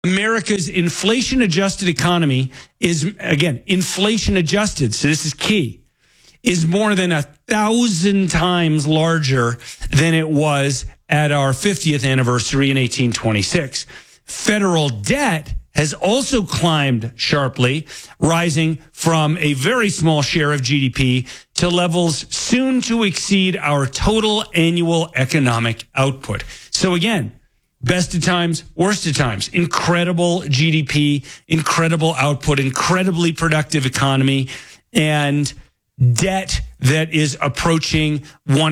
America's inflation-adjusted economy is, again, inflation-adjusted, so this is key, is more than 1,000 times larger than it was at our 50th anniversary in 1826. Federal debt has also climbed sharply, rising from a very small share of GDP to levels soon to exceed our total annual economic output. So again, best of times, worst of times, incredible GDP, incredible output, incredibly productive economy, and debt that is approaching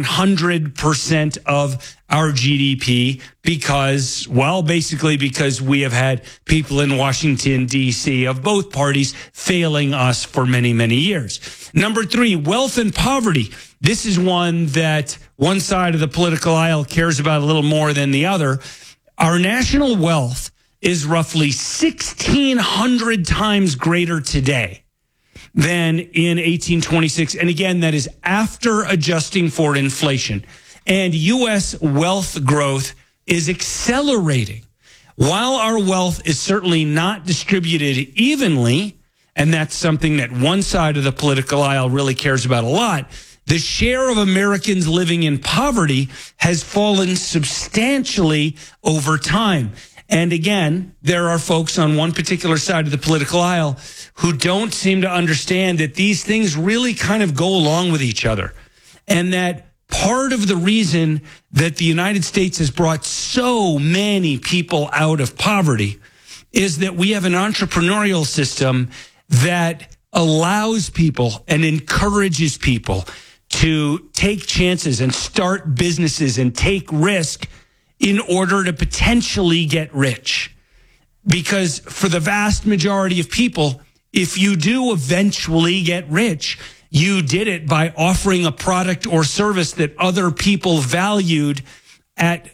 100% of our GDP because, well, basically because we have had people in Washington, D.C. of both parties failing us for many, many years. Number 3, wealth and poverty. This is one that one side of the political aisle cares about a little more than the other. Our national wealth is roughly 1,600 times greater today than in 1826. And again, that is after adjusting for inflation. And U.S. wealth growth is accelerating. While our wealth is certainly not distributed evenly, and that's something that one side of the political aisle really cares about a lot, the share of Americans living in poverty has fallen substantially over time. And again, there are folks on one particular side of the political aisle who don't seem to understand that these things really kind of go along with each other. And that part of the reason that the United States has brought so many people out of poverty is that we have an entrepreneurial system that allows people and encourages people to take chances and start businesses and take risk in order to potentially get rich. Because for the vast majority of people, if you do eventually get rich, you did it by offering a product or service that other people valued at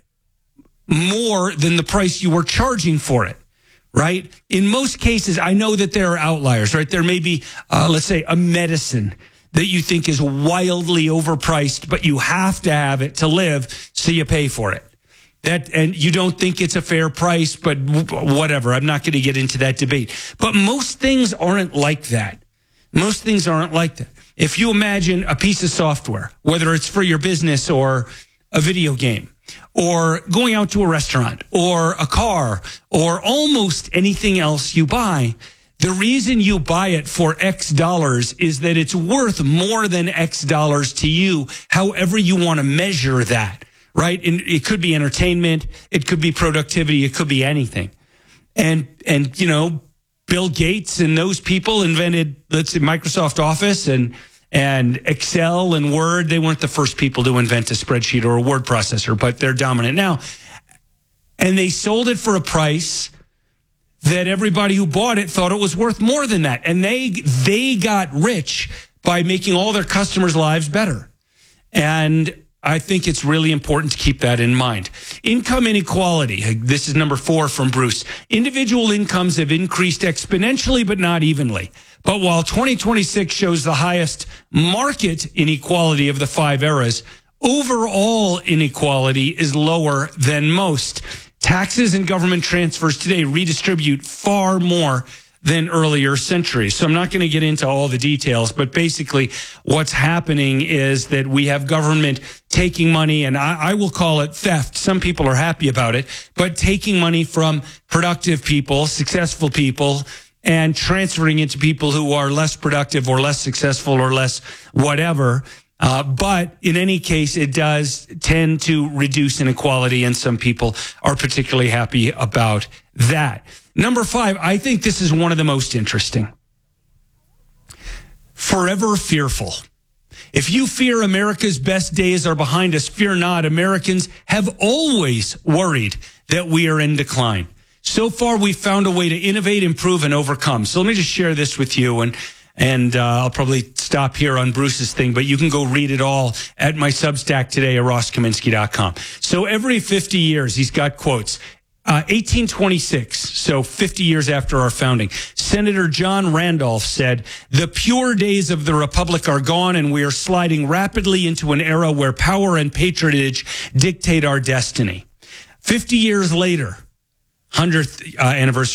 more than the price you were charging for it, right? In most cases, I know that there are outliers, right? There may be, let's say, a medicine that you think is wildly overpriced, but you have to have it to live, so you pay for it. And you don't think it's a fair price, but whatever. I'm not going to get into that debate. But most things aren't like that. Most things aren't like that. If you imagine a piece of software, whether it's for your business or a video game, or going out to a restaurant, or a car, or almost anything else you buy, the reason you buy it for X dollars is that it's worth more than X dollars to you, however you want to measure that. Right? And it could be entertainment. It could be productivity. It could be anything. And, you know, Bill Gates and those people invented, let's say, Microsoft Office and Excel and Word. They weren't the first people to invent a spreadsheet or a word processor, but they're dominant now. And they sold it for a price that everybody who bought it thought it was worth more than that. And they got rich by making all their customers' lives better. And I think it's really important to keep that in mind. Income inequality. This is number 4 from Bruce. Individual incomes have increased exponentially, but not evenly. But while 2026 shows the highest market inequality of the 5 eras, overall inequality is lower than most. Taxes and government transfers today redistribute far more than earlier centuries. So I'm not going to get into all the details, but basically what's happening is that we have government taking money, and I will call it theft. Some people are happy about it, but taking money from productive people, successful people, and transferring it to people who are less productive or less successful or less whatever. But in any case, it does tend to reduce inequality, and some people are particularly happy about that. Number 5, I think this is one of the most interesting. Forever fearful. If you fear America's best days are behind us, fear not. Americans have always worried that we are in decline. So far, we've found a way to innovate, improve, and overcome. So let me just share this with you, and I'll probably stop here on Bruce's thing, but you can go read it all at my Substack today at rosskaminsky.com. So every 50 years, he's got quotes. 1826, so 50 years after our founding, Senator John Randolph said, "The pure days of the Republic are gone, and we are sliding rapidly into an era where power and patronage dictate our destiny." 50 years later, 100th anniversary